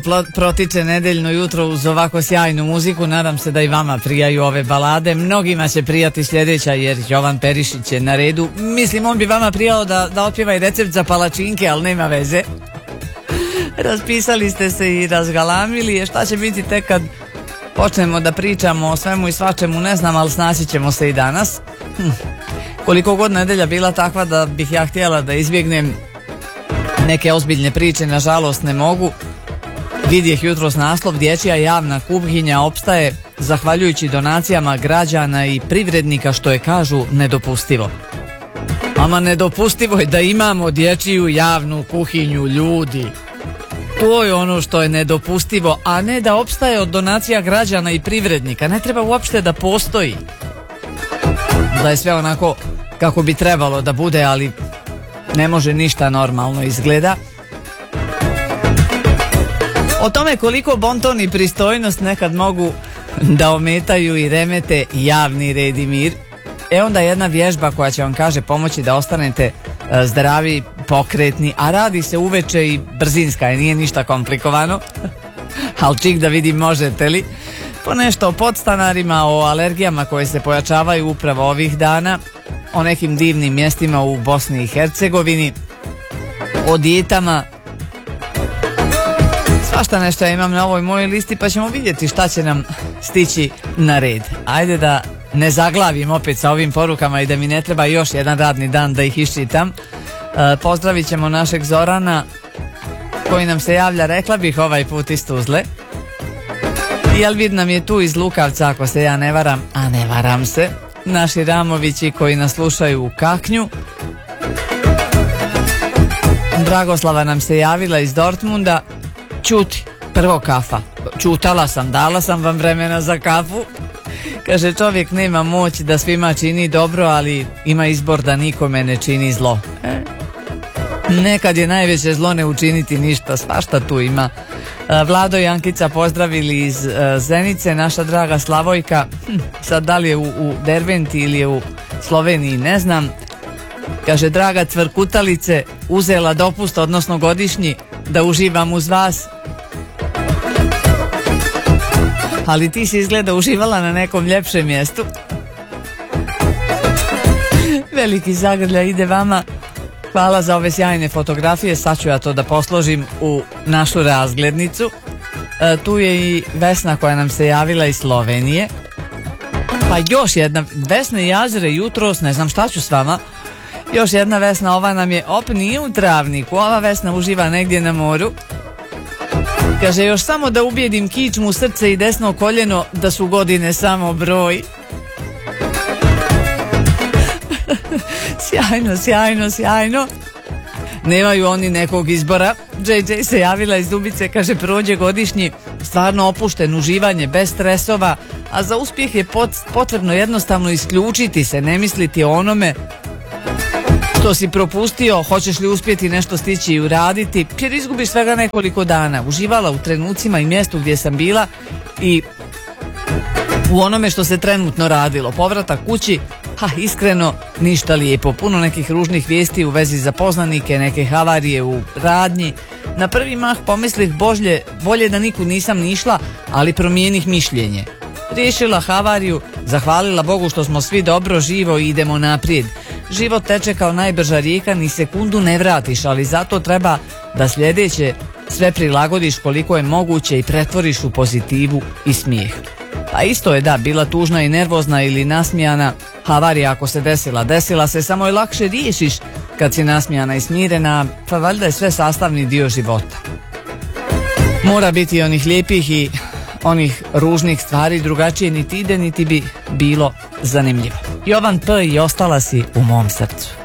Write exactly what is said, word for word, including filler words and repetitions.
protiče nedeljno jutro uz ovako sjajnu muziku. Nadam se da i vama prijaju ove balade. Mnogima će prijati sljedeća jer Jovan Perišić je na redu. Mislim, on bi vama prijao da, da otpjeva i recept za palačinke, ali nema veze. Raspisali ste se i razgalamili. Šta će biti tek kad počnemo da pričamo o svemu i svačemu, ne znam, ali snaći ćemo se i danas. Hm. Koliko god nedelja bila takva da bih ja htjela da izbjegnem neke ozbiljne priče, nažalost ne mogu. Vidjeh jutros naslov: dječja javna kuhinja opstaje zahvaljujući donacijama građana i privrednika, što je, kažu, nedopustivo. Ama nedopustivo je da imamo dječju javnu kuhinju, ljudi. To je ono što je nedopustivo, a ne da opstaje od donacija građana i privrednika. Ne treba uopšte da postoji. Da je sve onako kako bi trebalo da bude, ali ne može ništa normalno izgleda. O tome koliko bonton i pristojnost nekad mogu da ometaju i remete javni red i mir, e onda jedna vježba koja će vam, kaže, pomoći da ostanete zdravi, pokretni, a radi se uveče i brzinska je, nije ništa komplikovano. Ali čik da vidim možete li. Po nešto o podstanarima, o alergijama koje se pojačavaju upravo ovih dana, o nekim divnim mjestima u Bosni i Hercegovini, o dijetama. Svašta nešto ja imam na ovoj mojoj listi, pa ćemo vidjeti šta će nam stići na red. Ajde da ne zaglavim opet sa ovim porukama i da mi ne treba još jedan radni dan da ih iščitam. E, pozdravit ćemo našeg Zorana koji nam se javlja, rekla bih, ovaj put iz Tuzle. I Elvid nam je tu iz Lukavca, ako se ja ne varam, a ne varam se. Naši Ramovići koji nas slušaju u Kaknju. Dragoslava nam se javila iz Dortmunda. Čuti, prvo kafa. Čutala sam, dala sam vam vremena za kafu. Kaže, čovjek nema moć da svima čini dobro, ali ima izbor da nikome ne čini zlo. E? Nekad je najveće zlo ne učiniti ništa, svašta tu ima. Vlado i Ankica pozdravili iz uh, Zenice, naša draga Slavojka, hm, sad da li je u, u Derventi ili je u Sloveniji, ne znam. Kaže, draga Cvrkutalice, uzela dopust, odnosno godišnji, da uživam uz vas. Ali ti si izgleda uživala na nekom ljepšem mjestu. Veliki zagrlja ide vama. Hvala za ove sjajne fotografije, sad ću ja to da posložim u našu razglednicu. E, tu je i Vesna koja nam se javila iz Slovenije. Pa još jedna, Vesna i Jazire jutros, ne znam šta ću s vama. Još jedna Vesna, ova nam je, op, nije u Travniku, ova Vesna uživa negdje na moru. Kaže, još samo da ubijedim kičmu, srce i desno koljeno, da su godine samo broj. Sjajno, sjajno, sjajno. Nemaju oni nekog izbora. džej džej se javila iz Dubice, kaže, prođe godišnji, stvarno opušten, uživanje, bez stresova, a za uspjeh je potrebno jednostavno isključiti se, ne misliti o onome što si propustio, hoćeš li uspjeti nešto stići i uraditi, jer izgubiš svega nekoliko dana. Uživala u trenucima i mjestu gdje sam bila i u onome što se trenutno radilo. Povratak kući, ha, iskreno, ništa lijepo. Puno nekih ružnih vijesti u vezi za poznanike, neke havarije u radnji. Na prvi mah pomislih, božlje, bolje da nikud nisam ni išla, ali promijenih mišljenje. Riješila havariju, zahvalila Bogu što smo svi dobro, živo i idemo naprijed. Život teče kao najbrža rijeka, ni sekundu ne vratiš, ali zato treba da sljedeće sve prilagodiš koliko je moguće i pretvoriš u pozitivu i smijeh. Pa isto je, da, bila tužna i nervozna ili nasmijana, havarija ako se desila, desila se, samo je lakše riješiš kad si nasmijana i smirena, pa valjda je sve sastavni dio života. Mora biti onih lijepih i onih ružnih stvari, drugačije niti ide, niti bi bilo zanimljivo. Jovan P. i ostala si u mom srcu.